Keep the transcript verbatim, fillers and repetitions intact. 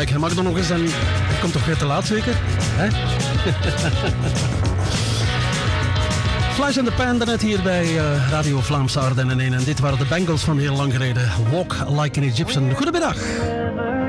Kijk, hij mag er nog eens en hij komt toch weer te laat zeker? Hè? Flash in the Pan, daarnet hier bij uh, Radio Vlaamse Ardennen één. En dit waren de Bengals van heel lang geleden. Walk like an Egyptian. Goedemiddag.